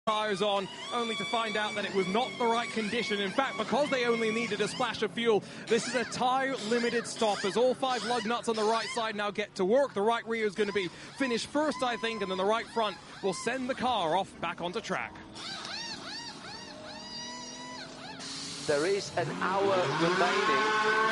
Tires on, only to find out that it was not the right condition. In fact, because they only needed a splash of fuel, this is a tire limited stop as all 5 lug nuts on the right side now get to work. The right rear is going to be finished first, I think, and then the right front will send the car off back onto track. There is an hour remaining.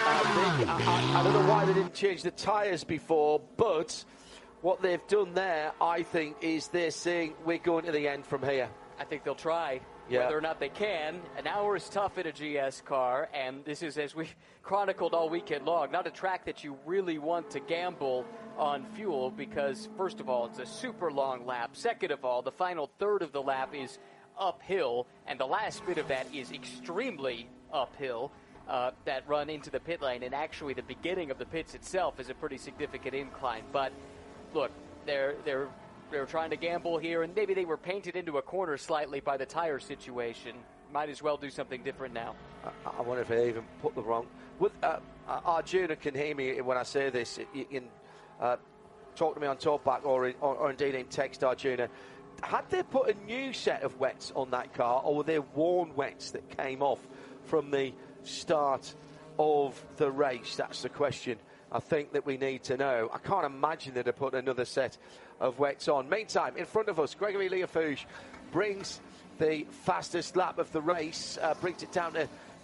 I don't know why they didn't change the tyres before, but what they've done there, I think, is they're saying we're going to the end from here. I think they'll try. Yeah. Whether or not they can. An hour is tough in a GS car, and this is, as we chronicled all weekend long, not a track that you really want to gamble on fuel because, first of all, it's a super long lap. Second of all, the final third of the lap is uphill, and the last bit of that is extremely uphill. That run into the pit lane, and actually the beginning of the pits itself is a pretty significant incline. But look, they're trying to gamble here, and maybe they were painted into a corner slightly by the tire situation. Might as well do something different now. I wonder if they even put the wrong. Arjuna can hear me when I say this. You can talk to me on talkback or indeed in text, Arjuna. Had they put a new set of wets on that car, or were they worn wets that came off from the start of the race? That's the question I think that we need to know. I can't imagine they'd have put another set of wets on. Meantime, in front of us, Gregory Liafouche brings the fastest lap of the race, brings it down to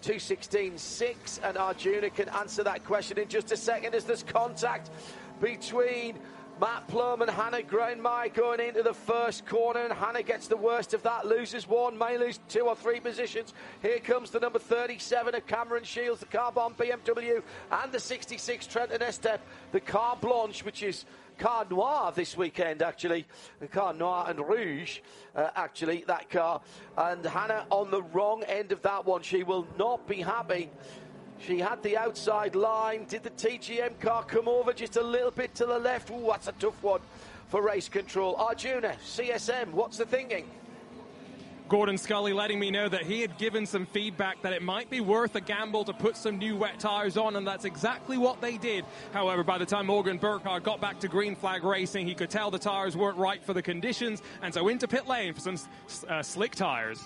2:16.6, and Arjuna can answer that question in just a second as there's contact between Matt Plum and Hannah Greenmeyer going into the first corner, and Hannah gets the worst of that, loses one, may lose 2 or 3 positions. Here comes the number 37 of Cameron Shields, the Carbon BMW, and the 66 Trenton Estep, the Car Blanche, which is Car Noir this weekend, actually. The Car Noir and Rouge, actually, that car. And Hannah on the wrong end of that one. She will not be happy. She had the outside line. Did the TGM car come over just a little bit to the left? Ooh, that's a tough one for race control. Arjuna, CSM, what's the thinking? Gordon Scully letting me know that he had given some feedback that it might be worth a gamble to put some new wet tyres on, and that's exactly what they did. However, by the time Morgan Burkhardt got back to Green Flag Racing, he could tell the tyres weren't right for the conditions, and so into pit lane for some slick tyres.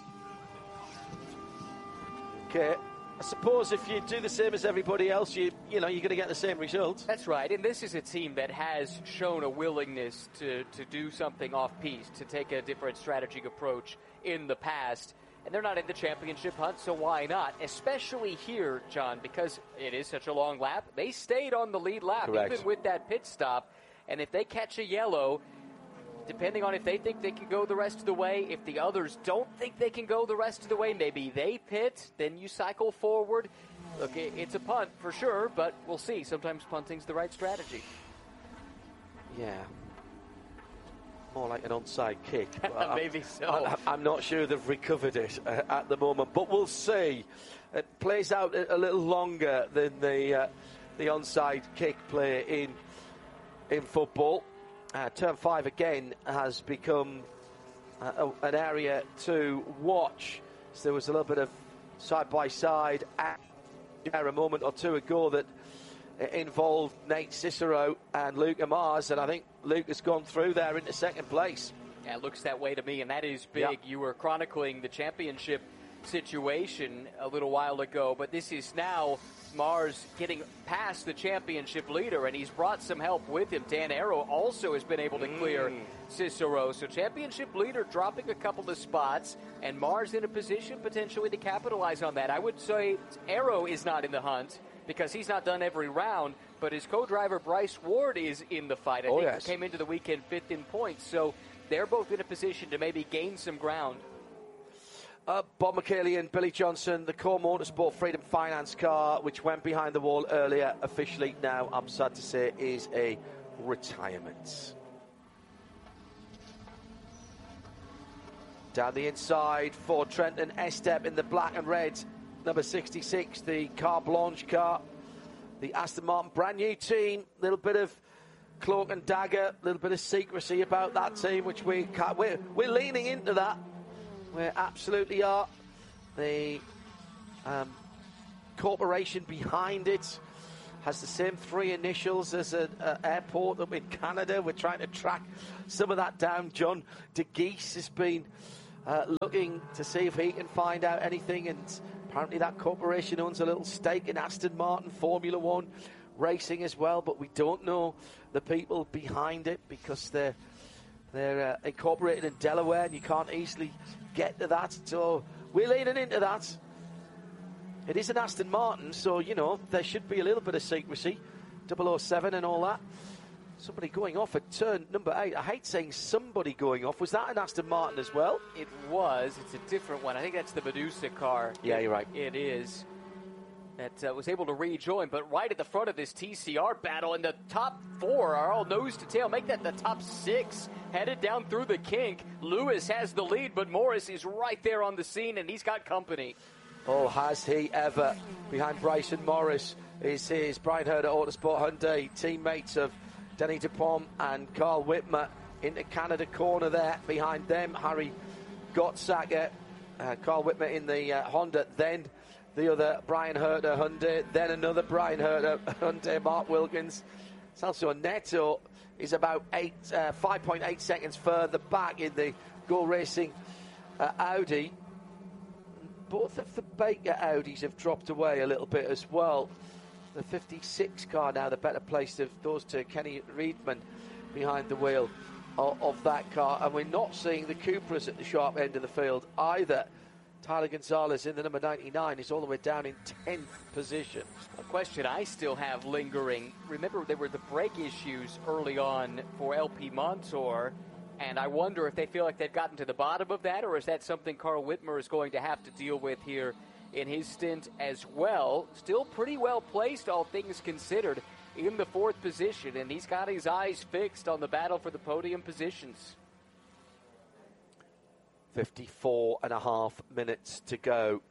Okay. I suppose if you do the same as everybody else, you're going to get the same results. That's right, and this is a team that has shown a willingness to do something off-piste, to take a different strategic approach in the past, and they're not in the championship hunt, so why not? Especially here, John, because it is such a long lap. They stayed on the lead lap, Correct. even with that pit stop, and if they catch a yellow, depending on if they think they can go the rest of the way, if the others don't think they can go the rest of the way, maybe they pit, then you cycle forward. Look, it's a punt for sure, but we'll see. Sometimes punting's the right strategy. Yeah. More like an onside kick. Maybe so. I'm not sure they've recovered it at the moment, but we'll see. It plays out a little longer than the onside kick play in football. Turn 5 again has become an area to watch. So there was a little bit of side-by-side a moment or two ago that involved Nate Cicero and Luke Mars, and I think Luke has gone through there into second place. Yeah, it looks that way to me, and that is big. Yeah. You were chronicling the championship situation a little while ago, but this is now Mars getting past the championship leader, and he's brought some help with him. Dan Arrow also has been able to clear Cicero. So championship leader dropping a couple of spots, and Mars in a position potentially to capitalize on that. I would say Arrow is not in the hunt because he's not done every round, but his co-driver Bryce Ward is in the fight. I think yes. He came into the weekend 5th in points, so they're both in a position to maybe gain some ground. Bob McKaylee and Billy Johnson, the Core Motorsport Freedom Finance car, which went behind the wall earlier, officially now, I'm sad to say, is a retirement. Down the inside for Trenton Estep in the black and red, number 66, the Car Blanche car. The Aston Martin brand new team, little bit of cloak and dagger, little bit of secrecy about that team, which we're leaning into that. We absolutely are. The corporation behind it has the same 3 initials as an airport up in Canada. We're trying to track some of that down. John de Geese has been looking to see if he can find out anything. And apparently that corporation owns a little stake in Aston Martin Formula One racing as well. But we don't know the people behind it because they're incorporated in Delaware and you can't easily get to that. So we're leaning into that. It is an Aston Martin, so, you know, there should be a little bit of secrecy. 007 and all that. Somebody going off at turn number 8. I hate saying somebody going off. Was that an Aston Martin as well? It was. It's a different one. I think that's the Medusa car. Yeah, you're right. It is. That was able to rejoin, but right at the front of this TCR battle, and the top 4 are all nose to tail. Make that the top 6 headed down through the kink. Lewis has the lead, but Morris is right there on the scene, and he's got company. Oh, has he ever. Behind Bryson Morris is Brian Herder Autosport Hyundai, teammates of Denny DuPont and Carl Whitmer. Into Canada corner there. Behind them, Harry Gottsacker, Carl Whitmer in the Honda, then the other Brian Herder Hyundai, then another Brian Herder Hyundai, Mark Wilkins. Celso Neto is about 5.8 seconds further back in the Go Racing Audi. Both of the Baker Audis have dropped away a little bit as well. The 56 car now, the better placed of those two. Kenny Reedman behind the wheel of that car. And we're not seeing the Cupras at the sharp end of the field either. Tyler Gonzalez in the number 99 is all the way down in 10th position. A question I still have lingering. Remember, there were the brake issues early on for LP Montour. And I wonder if they feel like they've gotten to the bottom of that, or is that something Carl Whitmer is going to have to deal with here in his stint as well. Still pretty well placed, all things considered, in the 4th position, and he's got his eyes fixed on the battle for the podium positions. 54.5 minutes to go.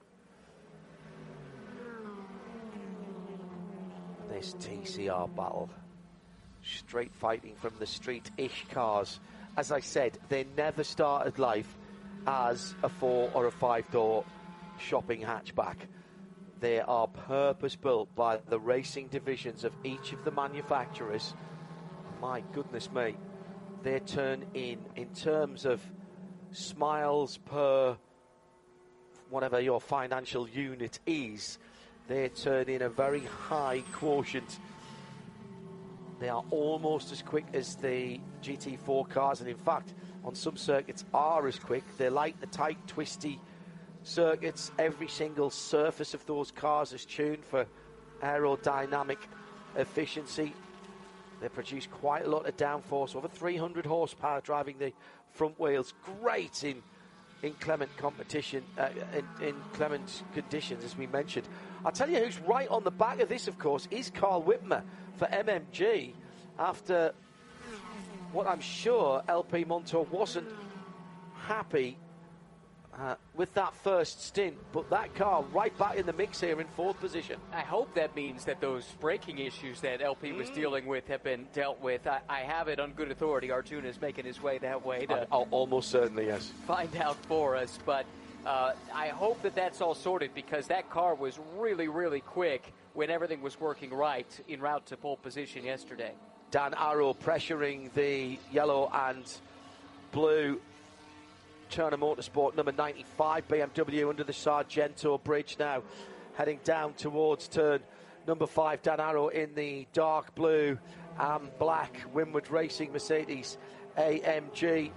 This TCR battle. Straight fighting from the street-ish cars. As I said, they never started life as a 4 or a 5-door shopping hatchback. They are purpose-built by the racing divisions of each of the manufacturers. My goodness me. They turn in terms of smiles per whatever your financial unit is, they turn in a very high quotient. They are almost as quick as the GT4 cars, and in fact, on some circuits are as quick. They like the tight, twisty circuits. Every single surface of those cars is tuned for aerodynamic efficiency. They produce quite a lot of downforce, over 300 horsepower driving the front wheels. Great in inclement competition, in inclement conditions, as we mentioned. I'll tell you who's right on the back of this, of course, is Carl Whitmer for MMG, after what I'm sure LP Montour wasn't happy with that first stint, but that car right back in the mix here in 4th position. I hope that means that those braking issues that LP was dealing with have been dealt with. I have it on good authority. Arjuna is making his way that way to almost certainly, yes. Find out for us, but I hope that that's all sorted, because that car was really, really quick when everything was working right en route to pole position yesterday. Dan Arrow pressuring the yellow and blue Turner Motorsport number 95 BMW under the Sargento bridge now, heading down towards turn number 5. Dan Arrow in the dark blue and black Winward Racing Mercedes AMG.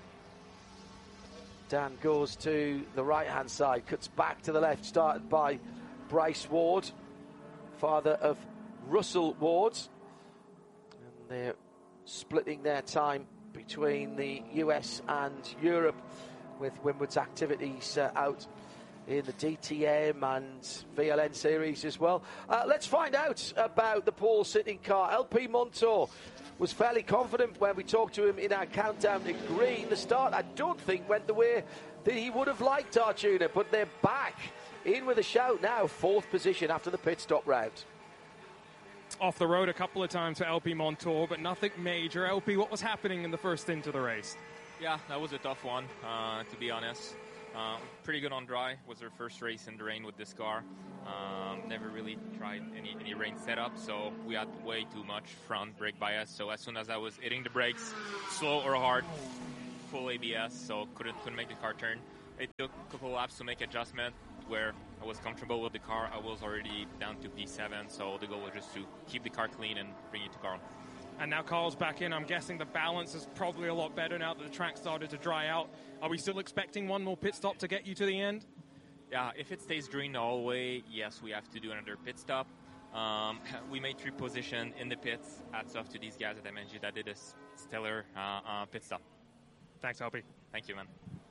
Dan goes to the right hand side, cuts back to the left, started by Bryce Ward, father of Russell Ward, and they're splitting their time between the US and Europe, with Winward's activities out in the DTM and VLN series as well. Let's find out about the pole sitting car. LP Montour was fairly confident when we talked to him in our countdown to green. The start, I don't think, went the way that he would have liked, Arjuna, but they're back in with a shout now. 4th position after the pit stop route. Off the road a couple of times for LP Montour, but nothing major. LP, what was happening in the first stint of the race? Yeah, that was a tough one, to be honest. Pretty good on dry. Was our first race in the rain with this car. Never really tried any rain setup, so we had way too much front brake bias. So as soon as I was hitting the brakes, slow or hard, full ABS, so couldn't make the car turn. It took a couple laps to make adjustment where I was comfortable with the car. I was already down to P7, so the goal was just to keep the car clean and bring it to Carl. And now Carl's back in. I'm guessing the balance is probably a lot better now that the track started to dry out. Are we still expecting one more pit stop to get you to the end? Yeah, if it stays green all the way, yes, we have to do another pit stop. We made 3 position in the pits. Hats off to these guys that I mentioned that did a stellar pit stop. Thanks, Alpi. Thank you, man.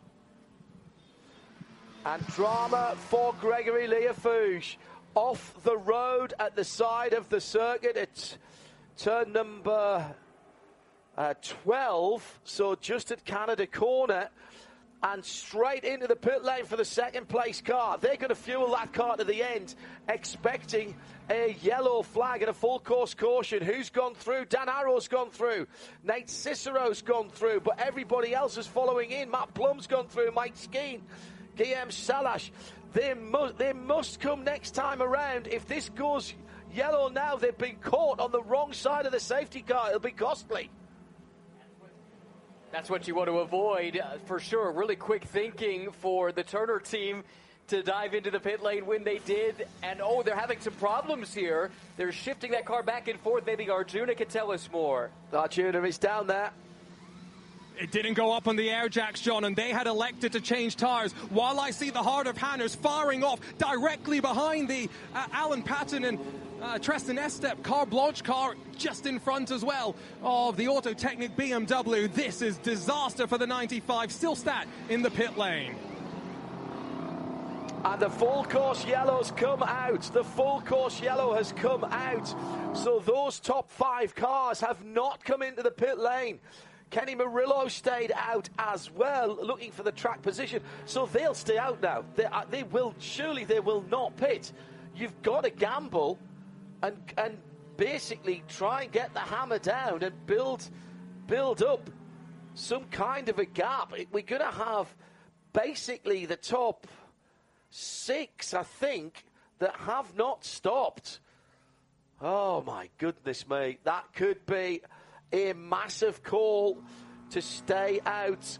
And drama for Gregory Liafouche. Off the road at the side of the circuit. It's turn number 12, so just at Canada Corner. And straight into the pit lane for the second place car. They're going to fuel that car to the end, expecting a yellow flag and a full course caution. Who's gone through? Dan Arrow's gone through. Nate Cicero's gone through, but everybody else is following in. Matt Plum's gone through. Mike Skeen, Guillaume Salash. They must come next time around. If this goes yellow now, they've been caught on the wrong side of the safety car. It'll be costly. That's what you want to avoid, for sure. Really quick thinking for the Turner team to dive into the pit lane when they did. And, they're having some problems here. They're shifting that car back and forth. Maybe Arjuna can tell us more. Arjuna is down there. It didn't go up on the air jacks, John, and they had elected to change tires. While I see the Heart of Hanners firing off directly behind the Alan Patton and Tristan Estep car, Blanche car just in front as well of the Autotechnic BMW. This is disaster for the 95. Still stat in the pit lane. And the full course yellow's come out. The full course yellow has come out. So those top 5 cars have not come into the pit lane. Kenny Murillo stayed out as well, looking for the track position. So they'll stay out now. They will not pit. You've got to gamble and basically try and get the hammer down and build up some kind of a gap. We're going to have basically the top 6, I think, that have not stopped. Oh, my goodness me. That could be a massive call to stay out.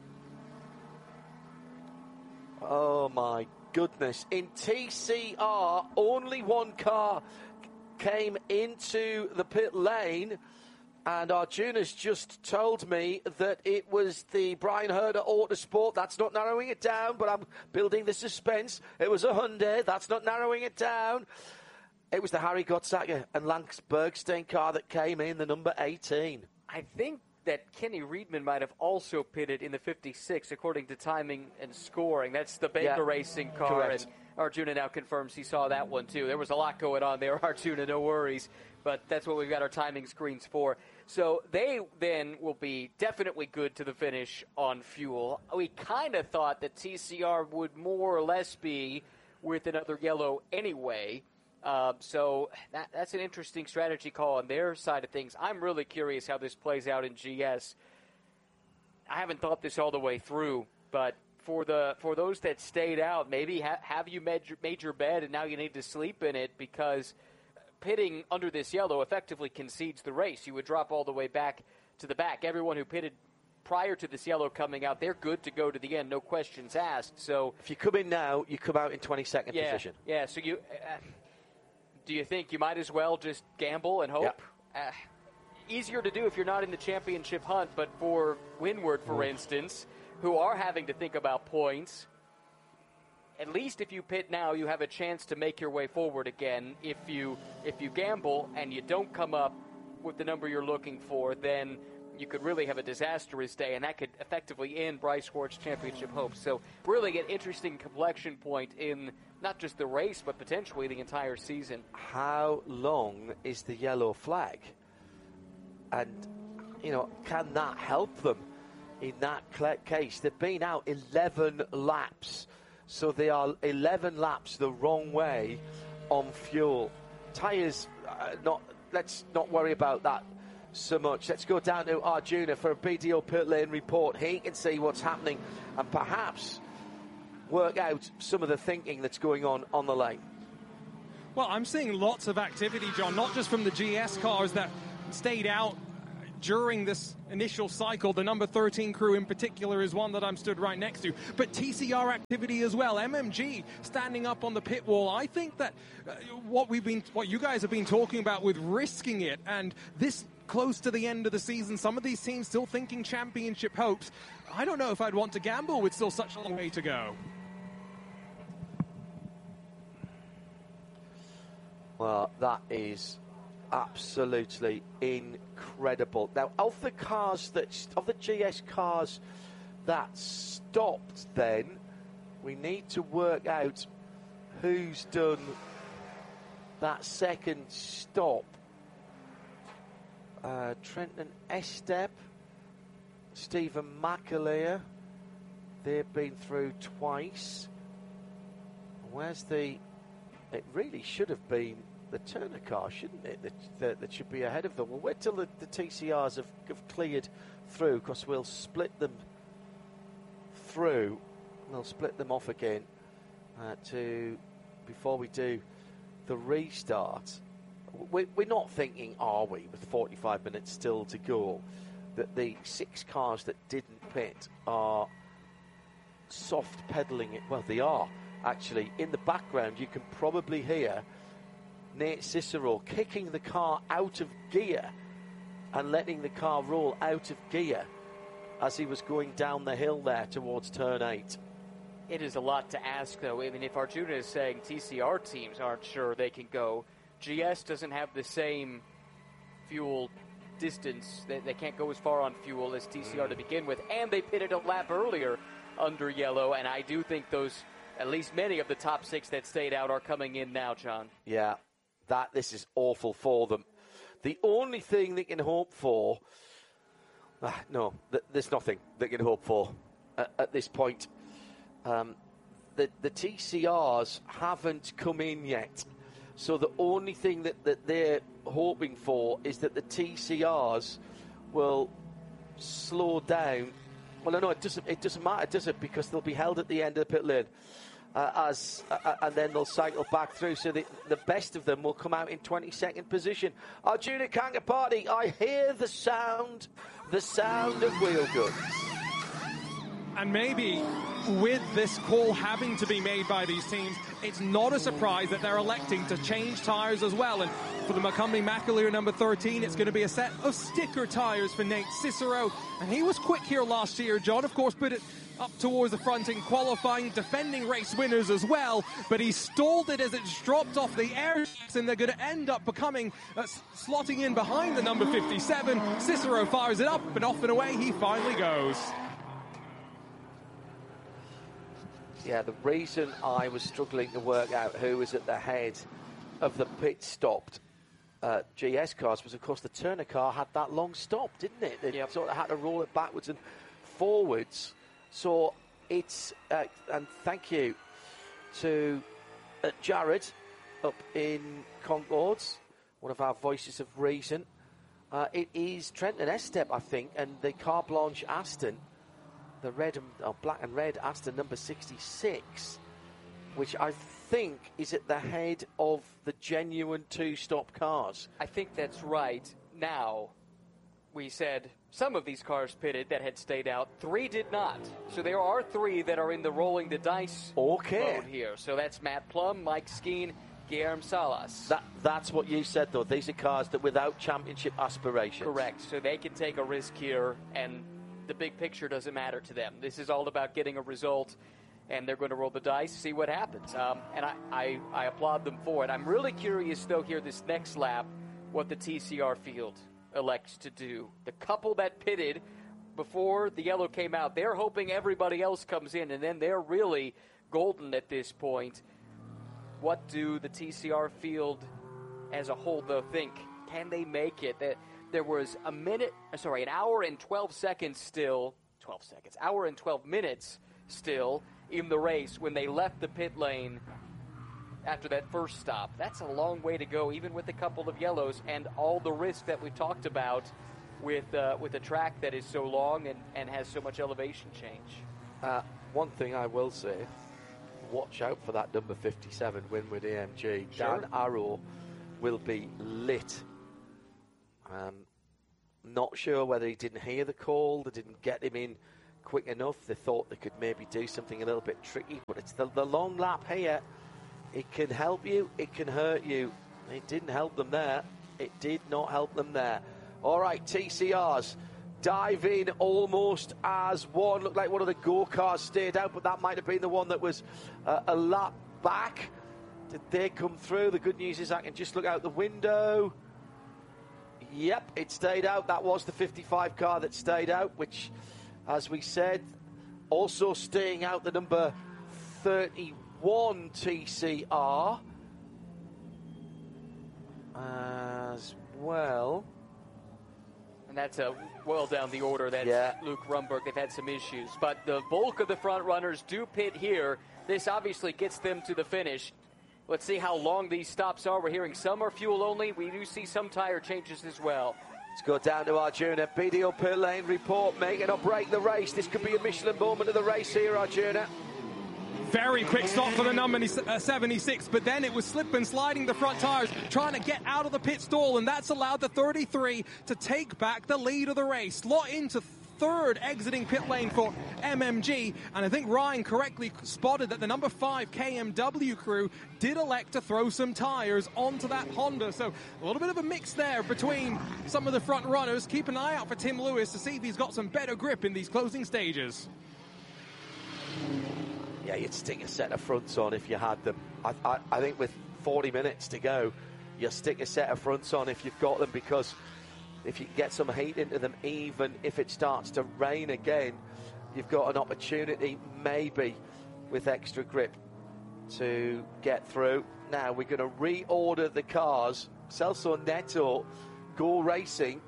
Oh, my goodness. In TCR, only one car came into the pit lane, and Arjuna's just told me that it was the Brian Herder Autosport. That's not narrowing it down, but I'm building the suspense. It was a Hyundai. That's not narrowing it down. It was the Harry Gottsacker and Lance Bergstein car that came in, the number 18. I think that Kenny Riedman might have also pitted in the 56, according to timing and scoring. That's the Baker Racing car. Correct. And Arjuna now confirms he saw that one, too. There was a lot going on there, Arjuna, no worries. But that's what we've got our timing screens for. So they then will be definitely good to the finish on fuel. We kind of thought that TCR would more or less be with another yellow anyway. So that's an interesting strategy call on their side of things. I'm really curious how this plays out in GS. I haven't thought this all the way through, but for those that stayed out, maybe have you made your bed and now you need to sleep in it, because pitting under this yellow effectively concedes the race. You would drop all the way back to the back. Everyone who pitted prior to this yellow coming out, they're good to go to the end, no questions asked. So if you come in now, you come out in 22nd position. Yeah, so you... do you think you might as well just gamble and hope? Yeah. Easier to do if you're not in the championship hunt, but for Windward, for instance, who are having to think about points, at least if you pit now, you have a chance to make your way forward again. If you gamble and you don't come up with the number you're looking for, then you could really have a disastrous day, and that could effectively end Bryce Swart's championship hopes. So really an interesting complexion point in not just the race, but potentially the entire season. How long is the yellow flag? And, can that help them in that case? They've been out 11 laps, so they are 11 laps the wrong way on fuel. Tyres, let's not worry about that so much. Let's go down to Arjuna for a BDO pit lane report. He can see what's happening and perhaps work out some of the thinking that's going on the lane. Well, I'm seeing lots of activity, John, not just from the GS cars that stayed out during this initial cycle. The number 13 crew in particular is one that I'm stood right next to. But TCR activity as well. MMG standing up on the pit wall. I think that what you guys have been talking about with risking it, and this close to the end of the season, some of these teams still thinking championship hopes. I don't know if I'd want to gamble with still such a long way to go. Well, that is absolutely incredible. Now, of the GS cars that stopped, then we need to work out who's done that second stop. Trenton Estep, Stephen McAleer, they've been through twice. It really should have been the Turner car, shouldn't it? That should be ahead of them. We'll wait till the TCRs have cleared through, because we'll split them through. We'll split them off again before we do the restart. We're not thinking, are we, with 45 minutes still to go, that the 6 cars that didn't pit are soft pedalling it? Well, they are. Actually, in the background, you can probably hear Nate Cicero kicking the car out of gear and letting the car roll out of gear as he was going down the hill there towards turn 8. It is a lot to ask, though. I mean, if Arjuna is saying TCR teams aren't sure they can go, GS doesn't have the same fuel distance. They can't go as far on fuel as TCR to begin with, and they pitted a lap earlier under yellow, and I do think at least many of the top 6 that stayed out are coming in now, John. Yeah, this is awful for them. The only thing they can hope for, there's nothing they can hope for at this point. The TCRs haven't come in yet, so the only thing that they're hoping for is that the TCRs will slow down. Well, no, it doesn't matter, does it? Because they'll be held at the end of the pit lane. And then they'll cycle back through, so the best of them will come out in 22nd position. Arjuna Kangapati, I hear the sound of wheel guns. And maybe with this call having to be made by these teams, it's not a surprise that they're electing to change tyres as well. And for the Montgomery McAleer number 13, it's going to be a set of sticker tyres for Nate Cicero. And he was quick here last year. John, of course, put it up towards the front in qualifying, defending race winners as well, but he stalled it as it's dropped off the air, and they're going to end up becoming slotting in behind the number 57. Cicero fires it up, and off and away he finally goes. Yeah, the reason I was struggling to work out who was at the head of the pit stopped GS cars was, of course, the Turner car had that long stop, didn't it? They sort of had to roll it backwards and forwards. So it's, and thank you to Jared up in Concords, one of our voices of reason. It is Trenton Estep, I think, and the Carte Blanche Aston, the black and red Aston number 66, which I think is at the head of the genuine 2-stop cars. I think that's right. Now, we said some of these cars pitted that had stayed out. 3 did not. So there are 3 that are in the rolling the dice mode here. So that's Matt Plum, Mike Skeen, Guillermo Salas. That's what you said, though. These are cars that without championship aspirations. Correct. So they can take a risk here, and the big picture doesn't matter to them. This is all about getting a result, and they're going to roll the dice, see what happens. And I applaud them for it. I'm really curious, though, here this next lap, what the TCR field elects to do. The couple that pitted before the yellow came out, they're hoping everybody else comes in, and then they're really golden at this point. What do the TCR field as a whole, though, think? Can they make it? There was an hour and 12 seconds still, 12 seconds, hour and 12 minutes still in the race when they left the pit lane after that first stop. That's a long way to go, even with a couple of yellows and all the risk that we talked about with a track that is so long and has so much elevation change. One thing I will say, watch out for that number 57 Winward AMG. Sure. Dan Arrow will be lit. Not sure whether he didn't hear the call, they didn't get him in quick enough. They thought they could maybe do something a little bit tricky, but it's the long lap here. It can help you, it can hurt you. It didn't help them there. It did not help them there. All right, TCRs dive in almost as one. Looked like one of the go-karts stayed out, but that might have been the one that was a lap back. Did they come through? The good news is I can just look out the window. Yep, it stayed out. That was the 55 car that stayed out, which, as we said, also staying out the number 31 TCR as well. And that's well down the order. That's Luke Rumberg. They've had some issues. But the bulk of the front runners do pit here. This obviously gets them to the finish. Let's see how long these stops are. We're hearing some are fuel only. We do see some tire changes as well. Let's go down to Arjuna. BDO pit lane report, making or break the race. This could be a Michelin moment of the race here, Arjuna. Very quick stop for the number 76, but then it was slip and sliding the front tires, trying to get out of the pit stall, and that's allowed the 33 to take back the lead of the race. Slot into third exiting pit lane for MMG, and I think Ryan correctly spotted that the number 5 KMW crew did elect to throw some tires onto that Honda, so a little bit of a mix there between some of the front runners. Keep an eye out for Tim Lewis to see if he's got some better grip in these closing stages. Yeah, you'd stick a set of fronts on if you had them. I think with 40 minutes to go, you'll stick a set of fronts on if you've got them, because if you can get some heat into them, even if it starts to rain again, you've got an opportunity, maybe, with extra grip to get through. Now, we're going to reorder the cars. Celso Neto, Go Racing,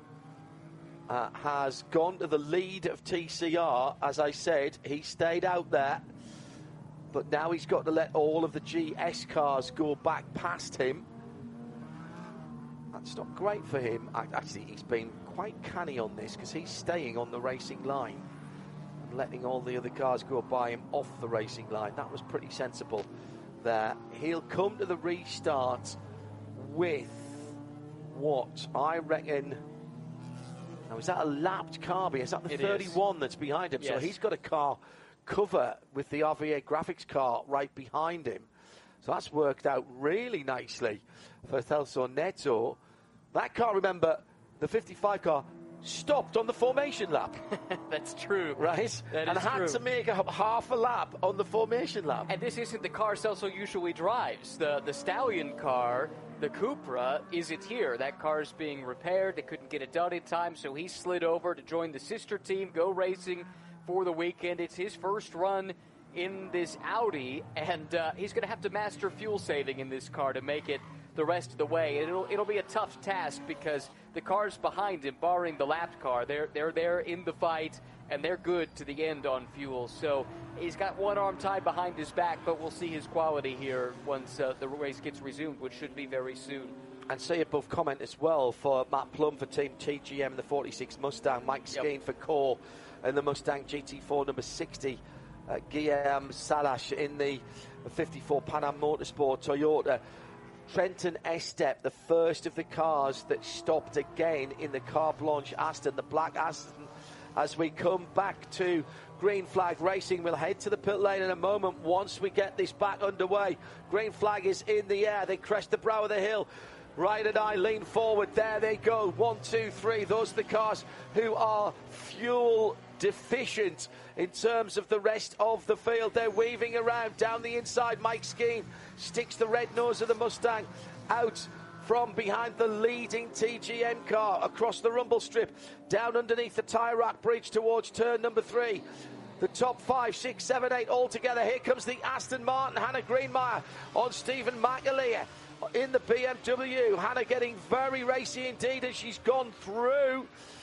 has gone to the lead of TCR. As I said, he stayed out there, but now he's got to let all of the GS cars go back past him. That's not great for him. Actually, he's been quite canny on this, because he's staying on the racing line and letting all the other cars go by him off the racing line. That was pretty sensible there. He'll come to the restart with what I reckon. Now, is that a lapped car? Is that the 31 that's behind him? Yes. So he's got a car cover with the RVA graphics car right behind him. So that's worked out really nicely for Celso Neto. That car, remember, the 55 car stopped on the formation lap. That's true. Right? That and is had true. to make a half a lap on the formation lap. And this isn't the car Celso usually drives. The Stallion car, the Cupra, isn't here. That car's being repaired. They couldn't get it done in time, so he slid over to join the sister team, Go Racing, for the weekend. It's his first run in this Audi, and he's going to have to master fuel saving in this car to make it the rest of the way. It'll be a tough task, because the cars behind him, barring the lapped car, they're there in the fight, and they're good to the end on fuel. So he's got one arm tied behind his back, but we'll see his quality here once the race gets resumed, which should be very soon. And see above comment as well for Matt Plum for Team TGM and the 46 Mustang, Mike Skeen for Core and the Mustang GT4 number 60, Guillaume Salash in the 54 Pan Am Motorsport Toyota. Trenton Estep, the first of the cars that stopped again in the Car Blanche Aston, the black Aston. As we come back to Green Flag Racing, we'll head to the pit lane in a moment once we get this back underway. Green Flag is in the air. They crest the brow of the hill. Ryan and I lean forward. There they go. 1, 2, 3. Those are the cars who are fuel deficient in terms of the rest of the field. They're weaving around down the inside. Mike Skeen sticks the red nose of the Mustang out from behind the leading TGM car across the rumble strip, down underneath the tyre rack bridge towards turn number 3. The top 5, 6, 7, 8 all together. Here comes the Aston Martin. Hannah Greenmeyer on Stephen McAleer in the BMW. Hannah getting very racy indeed as she's gone through,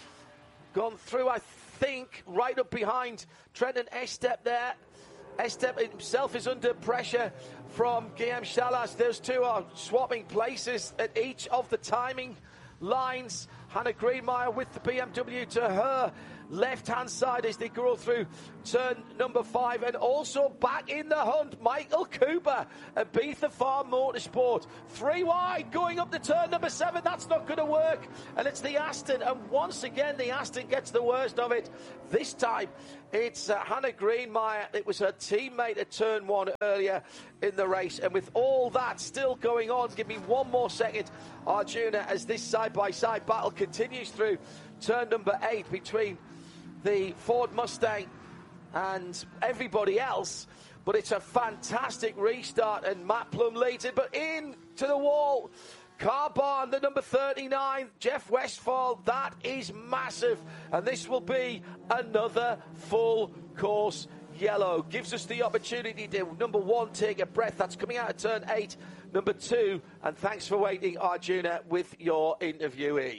I think, right up behind Trenton Estep there. Estep himself is under pressure from Guillaume Chalas. Those two are swapping places at each of the timing lines. Hannah Greenmeyer with the BMW to her left-hand side as they go through turn number 5, and also back in the hunt, Michael Cooper, Ibiza Farm Motorsport. 3 wide going up to turn number 7. That's not going to work, and it's the Aston, and once again the Aston gets the worst of it. This time it's Hannah Greenmeyer. It was her teammate at turn 1 earlier in the race, and with all that still going on, give me one more second, Arjuna, as this side-by-side battle continues through turn number 8 between the Ford Mustang and everybody else. But it's a fantastic restart, and Matt Plum leads it, but in to the wall. Car Barn, the number 39, Jeff Westphal, that is massive, and this will be another full course yellow. Gives us the opportunity to, number 1, take a breath. That's coming out of turn 8, number 2, and thanks for waiting, Arjuna, with your interviewee.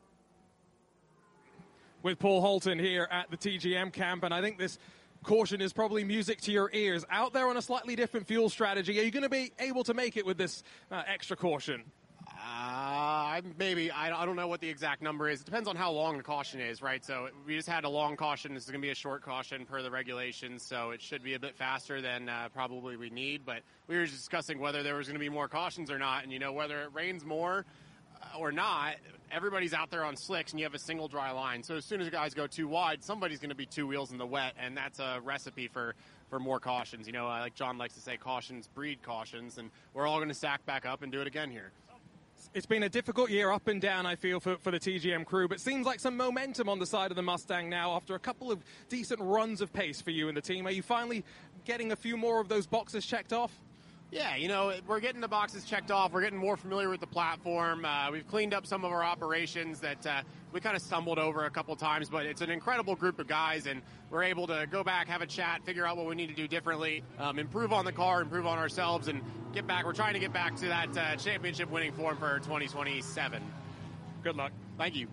With Paul Holton here at the TGM camp, and I think this caution is probably music to your ears. Out there on a slightly different fuel strategy, are you going to be able to make it with this extra caution? Maybe. I don't know what the exact number is. It depends on how long the caution is, right? So we just had a long caution. This is going to be a short caution per the regulations, so it should be a bit faster than probably we need. But we were just discussing whether there was going to be more cautions or not, and, whether it rains more or not, everybody's out there on slicks, and you have a single dry line. So as soon as guys go too wide, somebody's going to be 2 wheels in the wet, and that's a recipe for more cautions. Like John likes to say, cautions breed cautions, and we're all going to stack back up and do it again here. It's been a difficult year up and down, I feel, for the TGM crew, but seems like some momentum on the side of the Mustang now after a couple of decent runs of pace for you and the team. Are you finally getting a few more of those boxes checked off? Yeah, we're getting the boxes checked off. We're getting more familiar with the platform. We've cleaned up some of our operations that we kind of stumbled over a couple times, but it's an incredible group of guys, and we're able to go back, have a chat, figure out what we need to do differently, improve on the car, improve on ourselves, and get back. We're trying to get back to that championship winning form for 2027. Good luck. Thank you.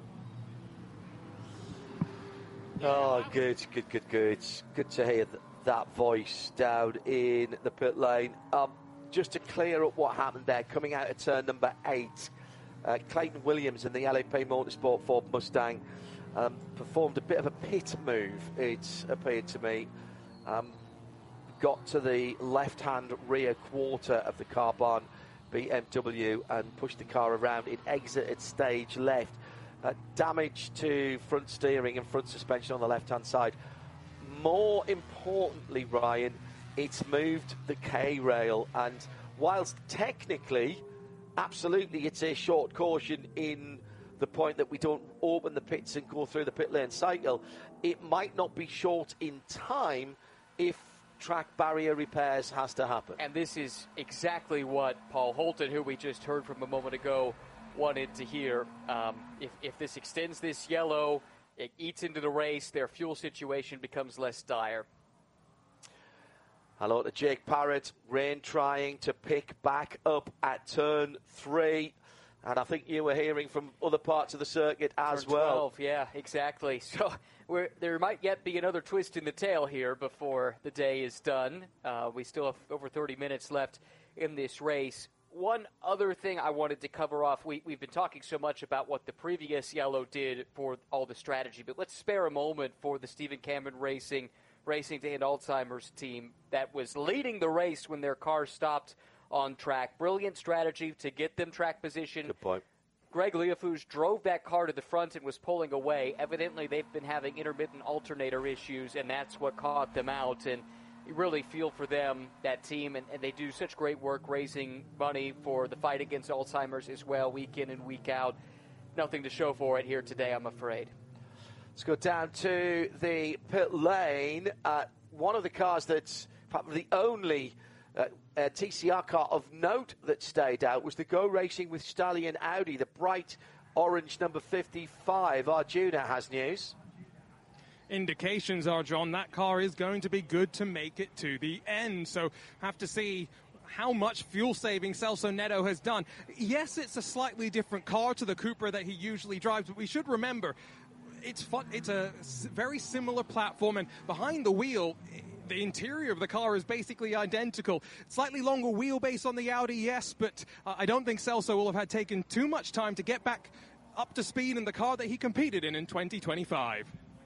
Oh, good. Good to hear that voice down in the pit lane. Just to clear up what happened there, coming out of turn number 8, Clayton Williams in the LAP Motorsport Ford Mustang performed a bit of a pit move, it appeared to me. Got to the left-hand rear quarter of the Car Barn BMW and pushed the car around. It exited stage left. Damage to front steering and front suspension on the left-hand side. More importantly, Ryan, it's moved the K-rail, and whilst technically, absolutely, it's a short caution in the point that we don't open the pits and go through the pit lane cycle, it might not be short in time if track barrier repairs has to happen. And this is exactly what Paul Holton, who we just heard from a moment ago, wanted to hear. If this extends this yellow, it eats into the race, their fuel situation becomes less dire. Hello to Jake Parrott. Rain trying to pick back up at turn 3. And I think you were hearing from other parts of the circuit as turn well. 12, yeah, exactly. So there might yet be another twist in the tail here before the day is done. We still have over 30 minutes left in this race. One other thing I wanted to cover off, we've been talking so much about what the previous yellow did for all the strategy, but let's spare a moment for the Stephen Cameron Racing Day and Alzheimer's team that was leading the race when their car stopped on track. Brilliant strategy to get them track position. Good point. Greg Leofouge drove that car to the front and was pulling away. Evidently, they've been having intermittent alternator issues, and that's what caught them out. And you really feel for them, that team, and they do such great work raising money for the fight against Alzheimer's as well, week in and week out. Nothing to show for it here today, I'm afraid. Let's go down to the pit lane. One of the cars that's probably the only TCR car of note that stayed out was the Go Racing with Stallion Audi, the bright orange number 55. Arjuna has news. Indications are, John, that car is going to be good to make it to the end. So have to see how much fuel saving Celso Neto has done. Yes, it's a slightly different car to the Cupra that he usually drives, but we should remember it's a very similar platform, and behind the wheel, the interior of the car is basically identical. Slightly longer wheelbase on the Audi, yes, but I don't think Celso will have had taken too much time to get back up to speed in the car that he competed in 2025.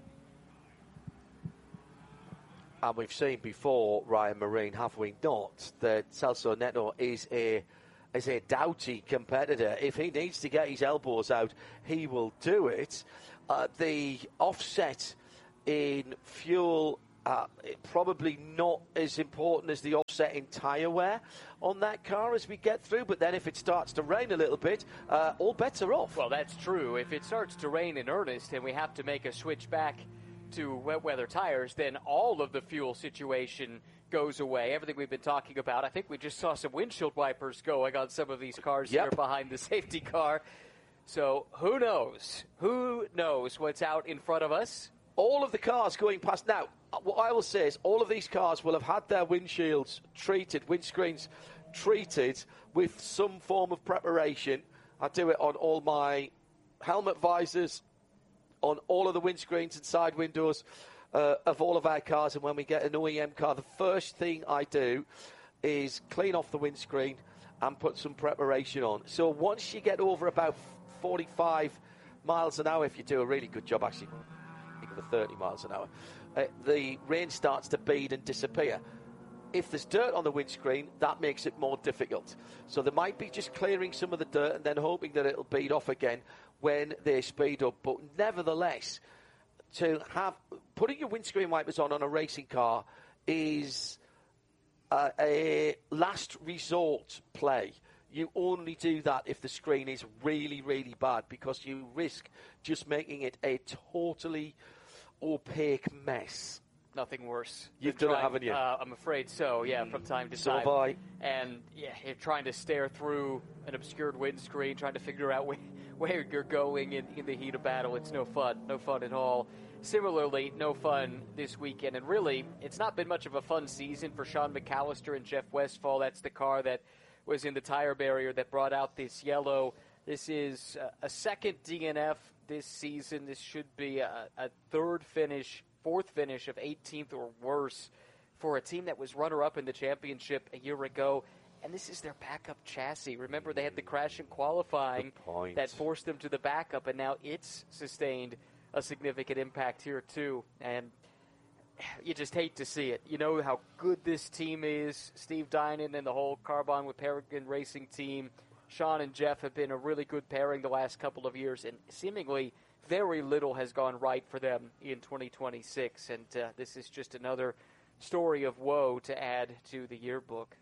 And we've seen before, Ryan Marine, have we not, that Celso Neto is a doughty competitor. If he needs to get his elbows out, he will do it. The offset in fuel, probably not as important as the offset in tyre wear on that car as we get through. But then if it starts to rain a little bit, all bets are off. Well, that's true. If it starts to rain in earnest and we have to make a switch back to wet weather tires, then all of the fuel situation goes away. Everything we've been talking about. I think we just saw some windshield wipers going on some of these cars here behind the safety car. So who knows? Who knows what's out in front of us? All of the cars going past. Now, what I will say is all of these cars will have had their windshields treated, windscreens treated with some form of preparation. I do it on all my helmet visors, on all of the windscreens and side windows of all of our cars. And when we get an OEM car, the first thing I do is clean off the windscreen and put some preparation on. So once you get over about 45 miles an hour, if you do a really good job, actually, for 30 miles an hour, the rain starts to bead and disappear. If there's dirt on the windscreen, that makes it more difficult. So there might be just clearing some of the dirt and then hoping that it'll bead off again when they speed up. But nevertheless, putting your windscreen wipers on a racing car is a last resort play. You only do that if the screen is really, really bad, because you risk just making it a totally opaque mess. Nothing worse. You've done it, haven't you? I'm afraid so, yeah, from time to time. So have I. And, yeah, you're trying to stare through an obscured windscreen, trying to figure out where you're going in the heat of battle. It's no fun at all. Similarly, no fun this weekend. And really, it's not been much of a fun season for Sean McAllister and Jeff Westphal. That's the car that was in the tire barrier that brought out this yellow. This is a second DNF this season. This should be a fourth finish of 18th or worse for a team that was runner-up in the championship a year ago. And this is their backup chassis. Remember, they had the crash in qualifying that forced them to the backup, and now it's sustained a significant impact here too. And you just hate to see it. You know how good this team is. Steve Dinan and the whole Carbon with Peregrine Racing team. Sean and Jeff have been a really good pairing the last couple of years, and seemingly very little has gone right for them in 2026. And this is just another story of woe to add to the yearbook.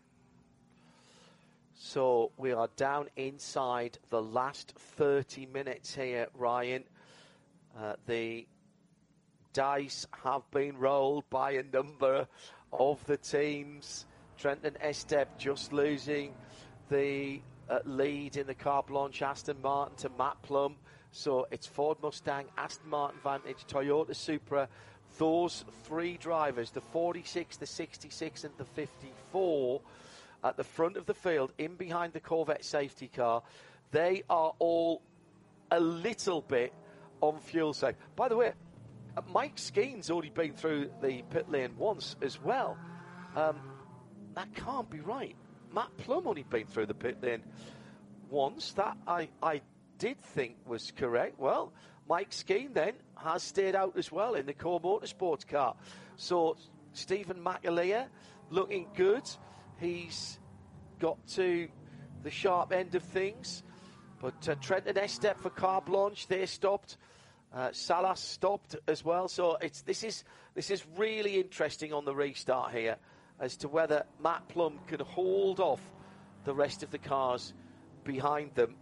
So we are down inside the last 30 minutes here, Ryan. The dice have been rolled by a number of the teams. Trenton Estep just losing the lead in the Car Blanche Aston Martin to Matt Plum. So it's Ford Mustang, Aston Martin Vantage, Toyota Supra. Those three drivers, the 46, the 66 and the 54, at the front of the field, in behind the Corvette safety car, they are all a little bit on fuel safe. By the way, Mike Skeen's already been through the pit lane once as well. That can't be right. Matt Plum only been through the pit lane once. That I did think was correct. Well, Mike Skeen then has stayed out as well in the Core Motorsports car. So Stephen McAleer looking good. He's got to the sharp end of things. But Trenton Estep for Car Blanche, they stopped. Salas stopped as well. So this is really interesting on the restart here as to whether Matt Plum can hold off the rest of the cars behind them.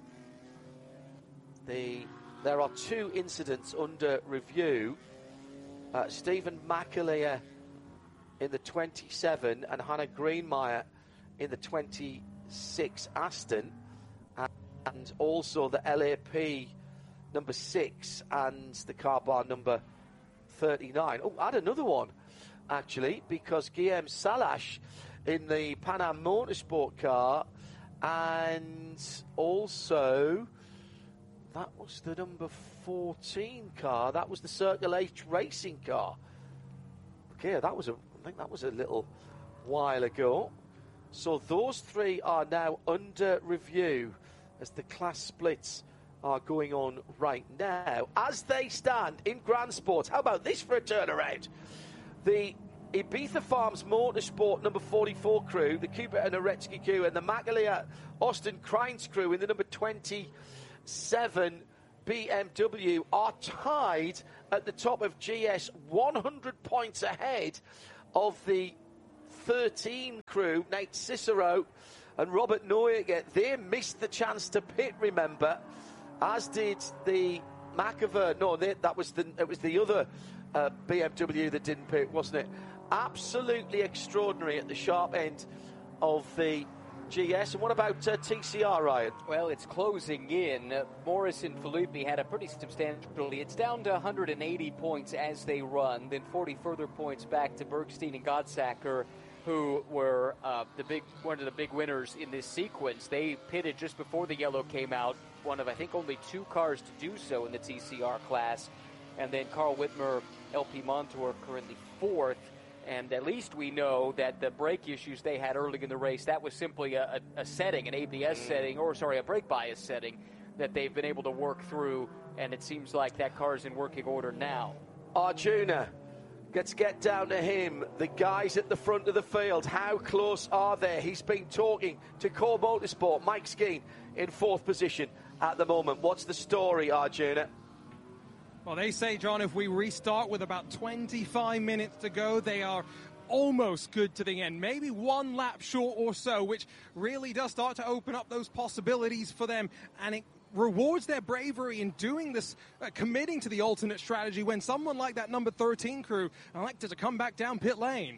There are two incidents under review. Stephen McAleer in the 27 and Hannah Greenmeyer in the 26 Aston, and also the LAP number 6 and the car bar number 39. Oh, add another one, actually, because Guillaume Salas in the Pan Am Motorsport car, and also that was the number 14 car. That was the Circle H Racing car. Okay, I think that was a little while ago. So those three are now under review as the class splits are going on right now. As they stand in Grand Sport, how about this for a turnaround? The Ibiza Farms Motorsport number 44 crew, the Cooper and Aretsky crew, and the Magalia Austin Kreins crew in the number 27 BMW are tied at the top of GS, 100 points ahead of the 13 crew, Nate Cicero and Robert Neuer. They missed the chance to pit, remember, as did the McAver. No, it was the other BMW that didn't pit, wasn't it? Absolutely extraordinary at the sharp end of the GS. And what about TCR, Ryan? Well, it's closing in. Morrison Filippi had a pretty substantial lead. It's down to 180 points as they run, then 40 further points back to Bergstein and Godsacker, who were one of the big winners in this sequence. They pitted just before the yellow came out, one of, I think, only 2 cars to do so in the TCR class. And then Carl Whitmer, LP Montour, currently 4th. And at least we know that the brake issues they had early in the race, that was simply a setting, an ABS setting, a brake bias setting that they've been able to work through. And it seems like that car is in working order now. Arjuna, let's get down to him. The guys at the front of the field, how close are they? He's been talking to Core Motorsport. Mike Skeen in 4th position at the moment. What's the story, Arjuna? Well, they say, John, if we restart with about 25 minutes to go, they are almost good to the end. Maybe 1 lap short or so, which really does start to open up those possibilities for them. And it rewards their bravery in doing this, committing to the alternate strategy when someone like that number 13 crew elected to come back down pit lane.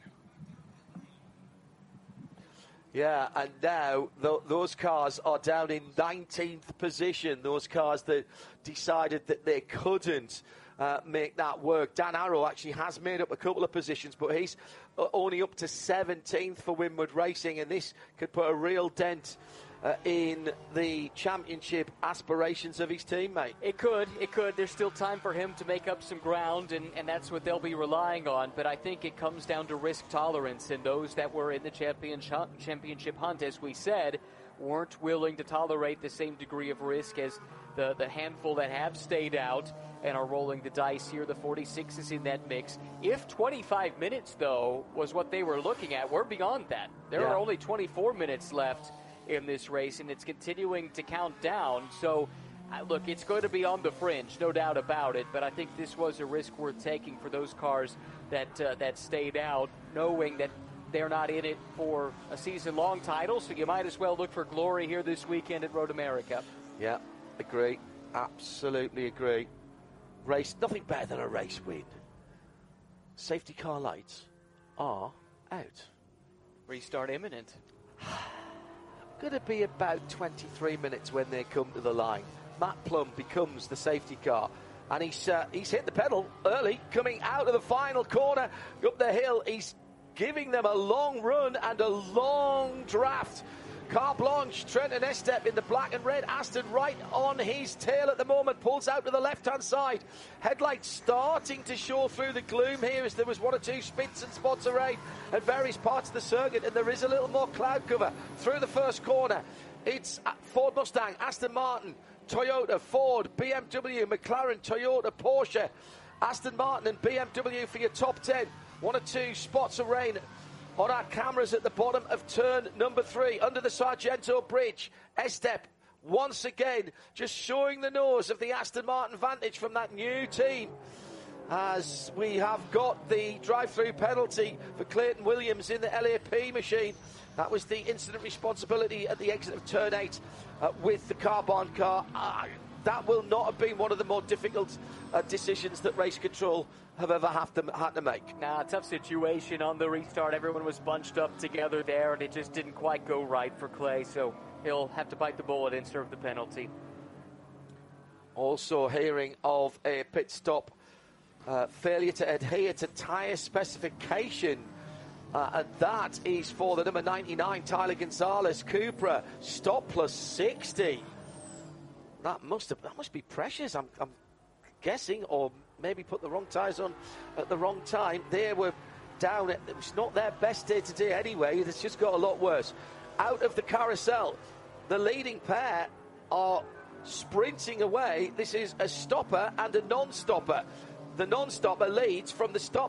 Yeah, and now those cars are down in 19th position. Those cars that decided that they couldn't make that work. Dan Arrow actually has made up a couple of positions, but he's only up to 17th for Winward Racing, and this could put a real dent in the championship aspirations of his teammate. It could. There's still time for him to make up some ground, and that's what they'll be relying on. But I think it comes down to risk tolerance, and those that were in the championship hunt, as we said, weren't willing to tolerate the same degree of risk as the handful that have stayed out and are rolling the dice here. The 46 is in that mix. If 25 minutes, though, was what they were looking at, we're beyond that. There are only 24 minutes left in this race, and it's continuing to count down. So, look, it's going to be on the fringe, no doubt about it, but I think this was a risk worth taking for those cars that stayed out, knowing that they're not in it for a season-long title, so you might as well look for glory here this weekend at Road America. Yeah, agree. Absolutely agree. Race, nothing better than a race win. Safety car lights are out. Restart imminent. Going to be about 23 minutes when they come to the line. Matt Plum becomes the safety car, and he's hit the pedal early, coming out of the final corner up the hill. He's giving them a long run and a long draft. Car Blanche, Trenton Estep in the black and red. Aston right on his tail at the moment, pulls out to the left-hand side. Headlights starting to show through the gloom here as there was 1 or 2 spits and spots of rain at various parts of the circuit, and there is a little more cloud cover through the first corner. It's Ford Mustang, Aston Martin, Toyota, Ford, BMW, McLaren, Toyota, Porsche, Aston Martin and BMW for your top 10. 1 or 2 spots of rain on our cameras at the bottom of turn number 3 under the Sargento Bridge. Estep once again just showing the nose of the Aston Martin Vantage from that new team, as we have got the drive-through penalty for Clayton Williams in the LAP machine. That was the incident responsibility at the exit of turn 8 with the Carbon car. That will not have been one of the more difficult decisions that race control have ever had to make. Tough situation on the restart. Everyone was bunched up together there, and it just didn't quite go right for Clay, so he'll have to bite the bullet and serve the penalty. Also hearing of a pit stop failure to adhere to tyre specification, and that is for the number 99 Tyler Gonzalez Cupra. Stop plus 60. That must be precious. I'm guessing, or maybe put the wrong tyres on at the wrong time. They were down. It was not their best day today anyway. It's just got a lot worse. Out of the carousel, the leading pair are sprinting away. This is a stopper and a non-stopper. The non-stopper leads from the stopper.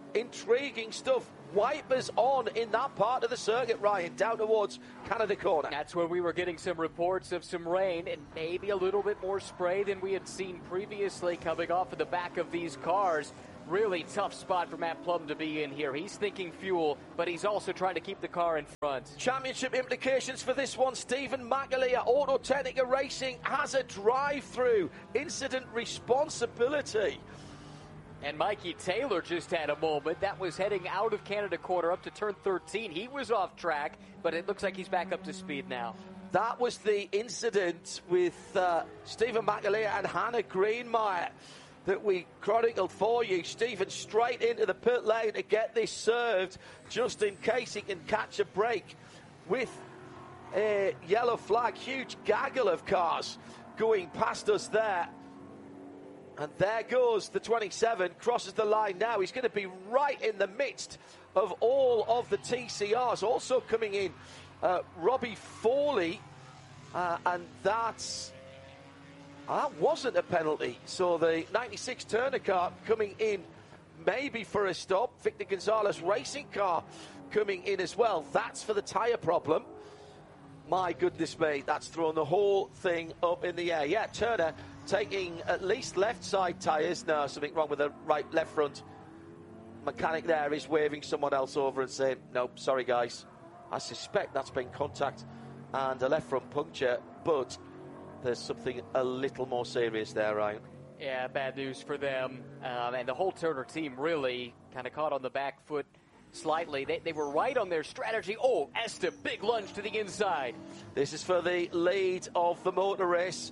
intriguing stuff. Wipers on in that part of the circuit, Ryan, down towards Canada Corner. That's where we were getting some reports of some rain and maybe a little bit more spray than we had seen previously coming off of the back of these cars. Really tough spot for Matt Plum to be in here. He's thinking fuel, but he's also trying to keep the car in front. Championship implications for this one. Stephen McAleer, Autotechnica Racing, has a drive-through incident responsibility. And Mikey Taylor just had a moment. That was heading out of Canada Corner up to turn 13. He was off track, but it looks like he's back up to speed now. That was the incident with Stephen McAleer and Hannah Greenmeyer that we chronicled for you. Stephen straight into the pit lane to get this served just in case he can catch a break with a yellow flag. Huge gaggle of cars going past us there. And there goes the 27, crosses the line now. He's going to be right in the midst of all of the TCRs. Also coming in, Robbie Foley, and that wasn't a penalty. So the 96 Turner car coming in maybe for a stop. Victor Gonzalez racing car coming in as well. That's for the tyre problem. My goodness me, that's thrown the whole thing up in the air. Yeah, Turner taking at least left side tyres. No, something wrong with the left front. Mechanic there is waving someone else over and saying, nope, sorry guys. I suspect that's been contact and a left front puncture, but there's something a little more serious there, Ryan. Yeah, bad news for them. And the whole Turner team really kind of caught on the back foot slightly. They were right on their strategy. Oh, Estep, big lunge to the inside. This is for the lead of the motor race.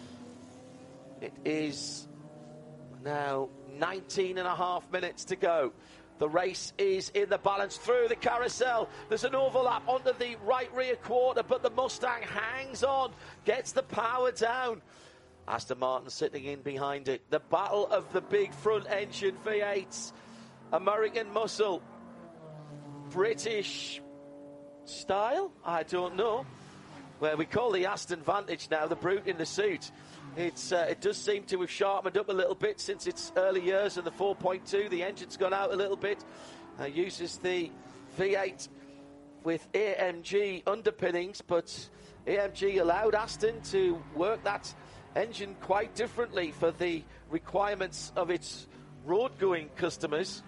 It is now 19 and a half minutes to go. The race is in the balance through the carousel. There's an overlap onto the right rear quarter, but the Mustang hangs on, gets the power down. Aston Martin sitting in behind it. The battle of the big front engine V8s. American muscle. British style? I don't know. Where we call the Aston Vantage now the brute in the suit. It does seem to have sharpened up a little bit since its early years, and the 4.2, the engine's gone out a little bit. Uses the V8 with AMG underpinnings, but AMG allowed Aston to work that engine quite differently for the requirements of its road-going customers,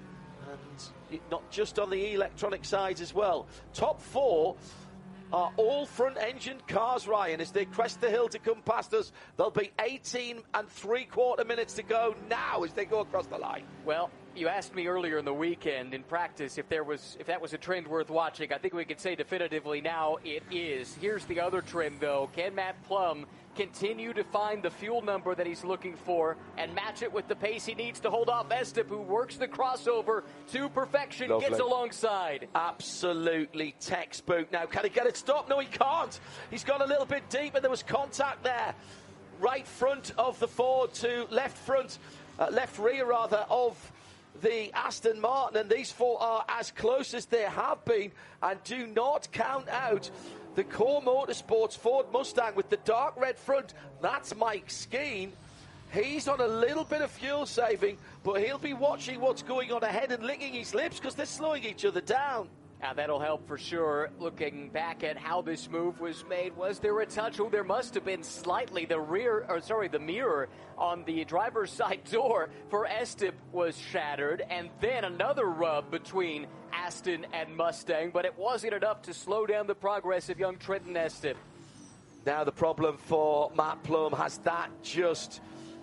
and not just on the electronic side as well. Top four are all front-engine cars, Ryan, as they crest the hill to come past us. There'll be 18 and 3/4 minutes to go now as they go across the line. Well, you asked me earlier in the weekend in practice if that was a trend worth watching. I think we could say definitively now it is. Here's the other trend, though. Can Matt Plum continue to find the fuel number that he's looking for and match it with the pace he needs to hold off Estep, who works the crossover to perfection, Lovely. Gets alongside. Absolutely textbook. Now, can he get it stopped? No, he can't. He's gone a little bit deep, and there was contact there. Right front of the Ford to left front, left rear rather, of the Aston Martin, and these four are as close as they have been, and do not count out the Core Motorsports Ford Mustang with the dark red front. That's Mike Skeen. He's on a little bit of fuel saving, but he'll be watching what's going on ahead and licking his lips because they're slowing each other down. That'll help for sure. Looking back at how this move was made, was there a touch? Oh, there must have been slightly. The mirror on the driver's side door for Estep was shattered, and then another rub between Aston and Mustang, but it wasn't enough to slow down the progress of young Trenton Estep. Now the problem for Matt Plum, has that just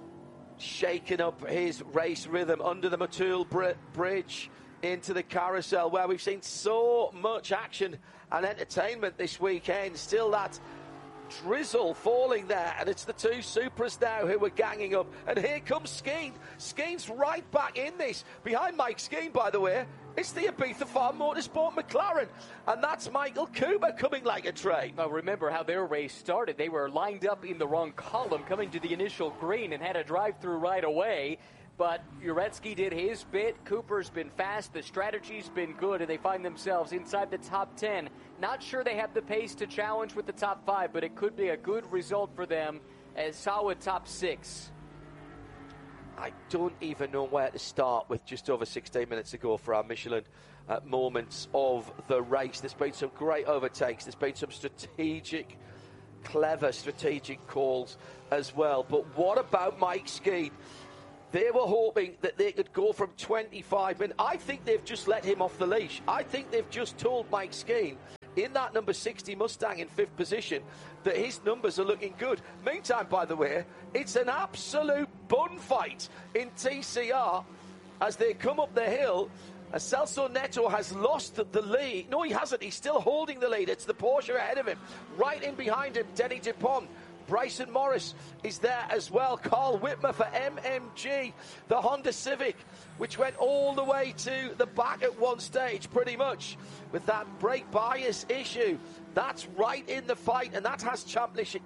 shaken up his race rhythm under the Motul Bridge into the carousel, where we've seen so much action and entertainment this weekend. Still that drizzle falling there, and it's the two Supras now who are ganging up, and here comes Skeen. Skeen's right back in this, behind Mike Skeen, by the way. It's the Ibiza Farm Motorsport McLaren, and that's Michael Cooper coming like a train. Well, remember how their race started. They were lined up in the wrong column coming to the initial green and had a drive-through right away. But Uretsky did his bit. Cooper's been fast. The strategy's been good, and they find themselves inside the top 10. Not sure they have the pace to challenge with the top 5, but it could be a good result for them as solid top 6. I don't even know where to start with just over 16 minutes to go for our Michelin moments of the race. There's been some great overtakes. There's been some clever strategic calls as well. But what about Mike Skeen? They were hoping that they could go from 25 minutes. I think they've just let him off the leash. I think they've just told Mike Skeen in that number 60 Mustang in 5th position that his numbers are looking good. Meantime, by the way, it's an absolute bun fight in TCR as they come up the hill. Celso Neto has lost the lead. No, he hasn't. He's still holding the lead. It's the Porsche ahead of him. Right in behind him, Denny Dupont. Bryson Morris is there as well. Carl Whitmer for MMG, the Honda Civic, which went all the way to the back at one stage, pretty much, with that brake bias issue. That's right in the fight, and that has championship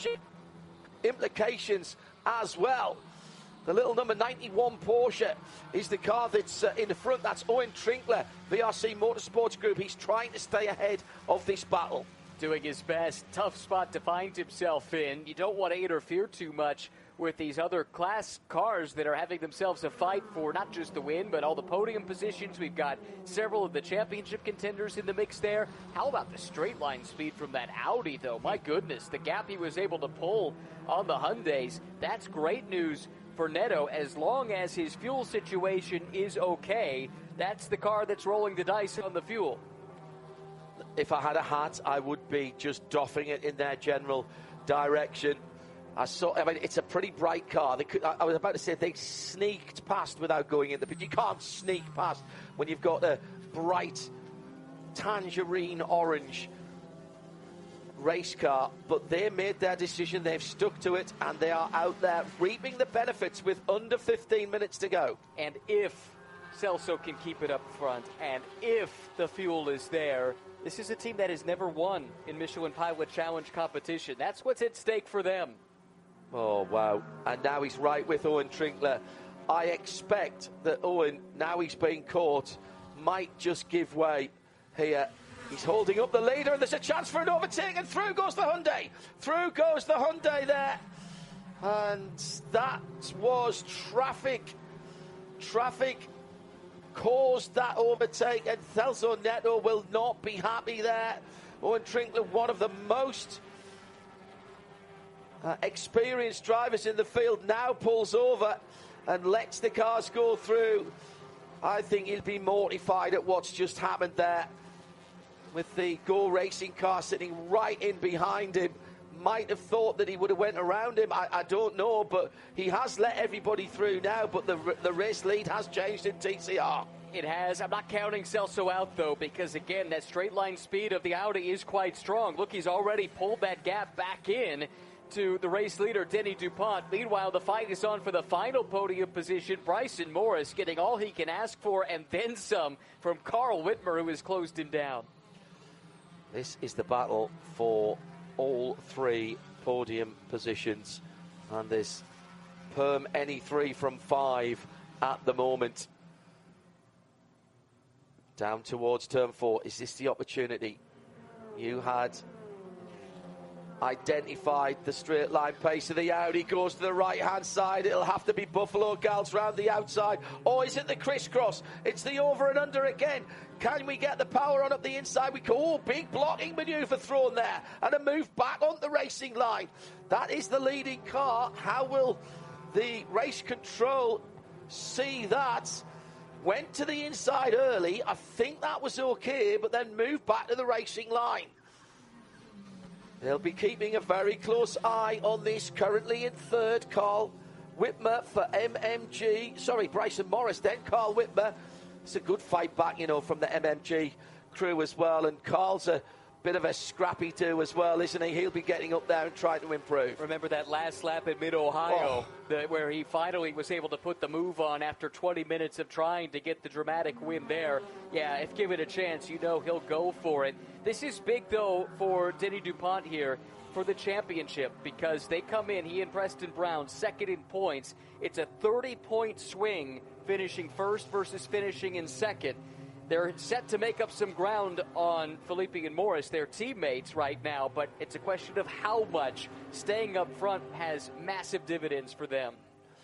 implications as well. The little number 91 Porsche is the car that's in the front. That's Owen Trinkler, VRC Motorsports Group. He's trying to stay ahead of this battle. Doing his best. Tough spot to find himself in. You don't want to interfere too much with these other class cars that are having themselves a fight for not just the win, but all the podium positions. We've got several of the championship contenders in the mix there. How about the straight line speed from that Audi, though? My goodness, the gap he was able to pull on the Hyundais. That's great news for Neto. As long as his fuel situation is okay, that's the car that's rolling the dice on the fuel. If I had a hat, I would be just doffing it in their general direction. I mean, it's a pretty bright car. I was about to say they sneaked past without going in but you can't sneak past when you've got a bright tangerine orange race car. But they made their decision. They've stuck to it, and they are out there reaping the benefits with under 15 minutes to go. And if Celso can keep it up front, and if the fuel is there, this is a team that has never won in Michelin Pilot Challenge competition. That's what's at stake for them. Oh, wow. And now he's right with Owen Trinkler. I expect that Owen, now he's been caught, might just give way here. He's holding up the leader, and there's a chance for an overtake, and through goes the Hyundai. Through goes the Hyundai there. And that was traffic. Traffic caused that overtake, and Celso Neto will not be happy there. Owen Trinkler, one of the most experienced drivers in the field, now pulls over and lets the cars go through. I think he'll be mortified at what's just happened there, with the Go Racing car sitting right in behind him. Might have thought that he would have went around him. I don't know, but he has let everybody through now, but the race lead has changed in TCR. It has. I'm not counting Celso out, though, because, again, that straight line speed of the Audi is quite strong. Look, he's already pulled that gap back in to the race leader, Denny Dupont. Meanwhile, the fight is on for the final podium position. Bryson Morris getting all he can ask for and then some from Carl Whitmer, who has closed him down. This is the battle for all three podium positions, and there's perm any three from 5 at the moment. Down towards turn 4. Is this the opportunity? You had identified the straight line pace of the Audi. Goes to the right hand side. It'll have to be Buffalo Gals round the outside. Or is it the crisscross? It's the over and under again. Can we get the power on up the inside? Big blocking manoeuvre thrown there, and a move back on the racing line. That is the leading car. How will the race control see that? Went to the inside early. I think that was okay, but then moved back to the racing line. They'll be keeping a very close eye on this. Currently in third, Carl Whitmer for MMG. Sorry, Bryson Morris, then Carl Whitmer. It's a good fight back, from the MMG crew as well. And Carl's a bit of a scrappy too as well, isn't he? He'll be getting up there and trying to improve. Remember that last lap at Mid-Ohio, where he finally was able to put the move on after 20 minutes of trying to get the dramatic win there. Yeah, if given a chance, he'll go for it. This is big, though, for Denny Dupont here for the championship, because they come in, he and Preston Brown, second in points. It's a 30-point swing, finishing first versus finishing in second. They're set to make up some ground on Felipe and Morris, their teammates right now, but it's a question of how much. Staying up front has massive dividends for them.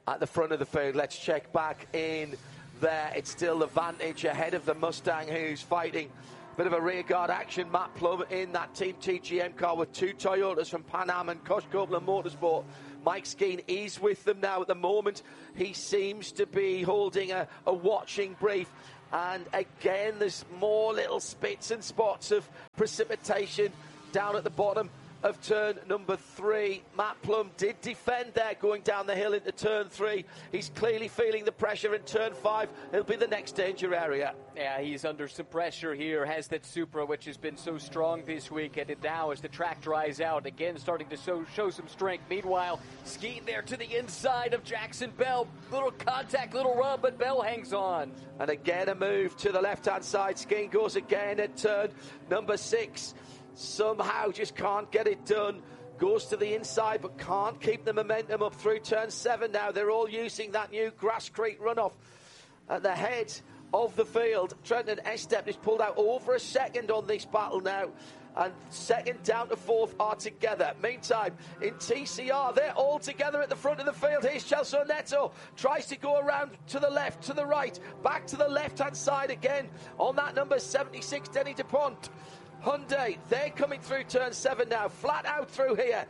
at the front of the field. Let's check back in there. It's still the Vantage ahead of the Mustang, who's fighting a bit of a rearguard action. Matt Plum in that Team TGM car with 2 Toyotas from Pan Am and Kosh Copeland Motorsport. Mike Skeen is with them now at the moment. He seems to be holding a watching brief. And again, there's more little spits and spots of precipitation down at the bottom of turn number 3. Matt Plum did defend there going down the hill into turn 3. He's clearly feeling the pressure in turn 5. It'll be the next danger area. Yeah, he's under some pressure here. Has that Supra, which has been so strong this week, and now as the track dries out, again starting to show some strength. Meanwhile, Skeen there to the inside of Jackson Bell. Little contact, little rub, but Bell hangs on. And again a move to the left-hand side. Skeen goes again at turn number 6. Somehow just can't get it done. Goes to the inside but can't keep the momentum up through turn 7 now. They're all using that new Grass Creek runoff at the head of the field. Trenton Estep is pulled out over a second on this battle now. And second down to 4th are together. Meantime, in TCR, they're all together at the front of the field. Here's Celso Neto. Tries to go around to the left, to the right. Back to the left-hand side again on that number 76, Denny DuPont. Hyundai, they're coming through turn 7 now. Flat out through here.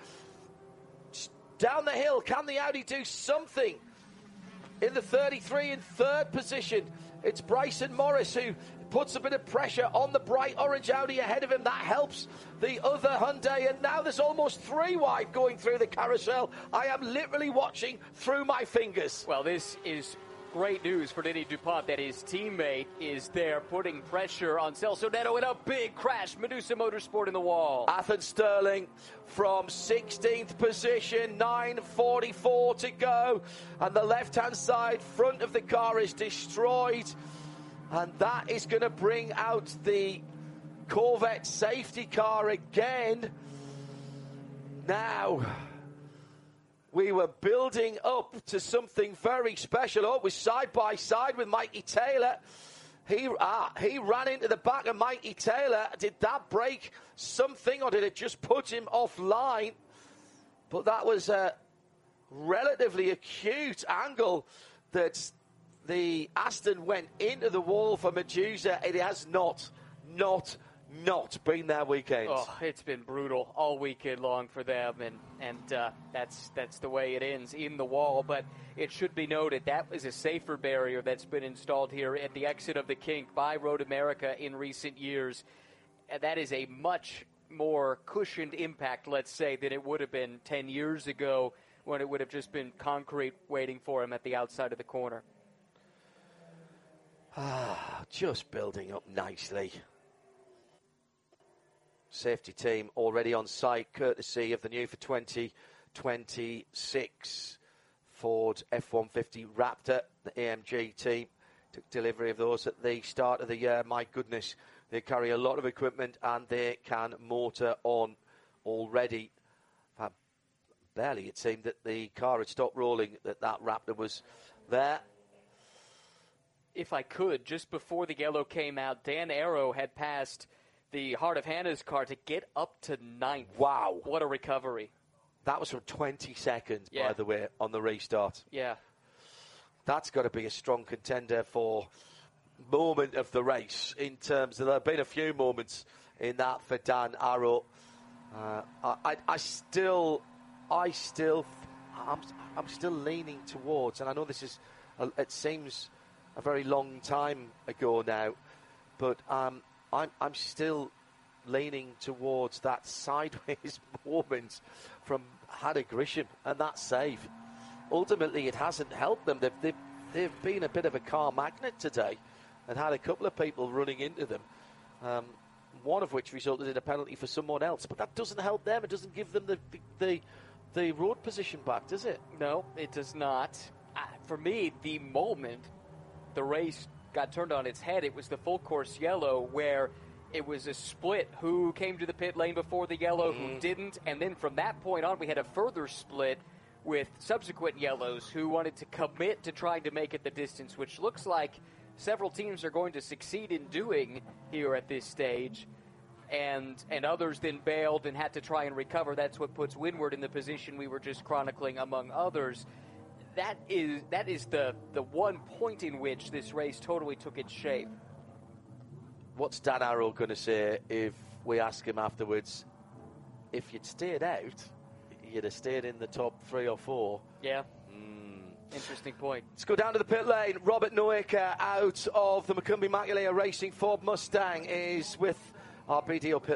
Down the hill, can the Audi do something? In the 33 in 3rd position, it's Bryson Morris who puts a bit of pressure on the bright orange Audi ahead of him. That helps the other Hyundai, and now there's almost 3 wide going through the carousel. I am literally watching through my fingers. Well, this is great news for Denny DuPont that his teammate is there putting pressure on Celso Neto in a big crash. Medusa Motorsport in the wall. Athan Sterling from 16th position, 9:44 to go. And the left-hand side front of the car is destroyed. And that is going to bring out the Corvette safety car again. Now, we were building up to something very special. Oh, it was side by side with Mikey Taylor. He ran into the back of Mikey Taylor. Did that break something, or did it just put him offline? But that was a relatively acute angle that the Aston went into the wall for Medusa. It has not been their weekend. Oh, it's been brutal all weekend long for them, and that's the way it ends, in the wall. But it should be noted that was a safer barrier that's been installed here at the exit of the kink by Road America in recent years. And that is a much more cushioned impact, let's say, than it would have been 10 years ago when it would have just been concrete waiting for him at the outside of the corner. Just building up nicely. Safety team already on site, courtesy of the new for 2026 Ford F-150 Raptor. The AMG team took delivery of those at the start of the year. My goodness, they carry a lot of equipment and they can motor on already. Barely it seemed that the car had stopped rolling, that Raptor was there. If I could, just before the yellow came out, Dan Arrow had passed the Heart of Hannah's car to get up to 9th. Wow. What a recovery. That was from 20 seconds, by the way, on the restart. Yeah. That's got to be a strong contender for moment of the race in terms of, there have been a few moments in that for Dan Arrow. I'm still leaning towards, and I know this is, it seems a very long time ago now, but I'm still leaning towards that sideways moment from Hannah Grisham and that save. Ultimately, it hasn't helped them. They've been a bit of a car magnet today and had a couple of people running into them, one of which resulted in a penalty for someone else. But that doesn't help them. It doesn't give them the road position back, does it? No, it does not. For me, the moment the race got turned on its head, it was the full course yellow where it was a split. Who came to the pit lane before the yellow, who didn't, and then from that point on we had a further split with subsequent yellows who wanted to commit to trying to make it the distance, which looks like several teams are going to succeed in doing here at this stage, and others then bailed and had to try and recover. That's what puts Windward in the position we were just chronicling, among others. that is the one point in which this race totally took its shape. What's Dan Arrow going to say if we ask him afterwards, if you'd stayed out, you'd have stayed in the top 3 or 4? Yeah. Interesting point. Let's go down to the pit lane. Robert Noaker out of the Macumbi Maculea Racing Ford Mustang is with our BDO pit